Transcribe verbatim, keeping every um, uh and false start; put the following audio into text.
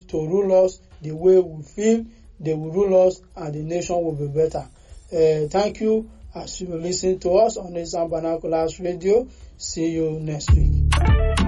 to rule us the way we feel they will rule us, and the nation will be better. Uh, thank you as you listen to us on Islam Binoculars Radio. See you next week.